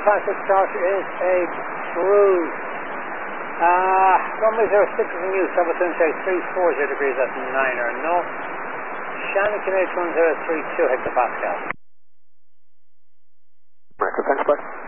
Belfast Charter is a cruise. Runway 06 is in use, South inside 340 degrees at 9 or no. Shannon QH 1032 hectopascal. Record, thanks, bye.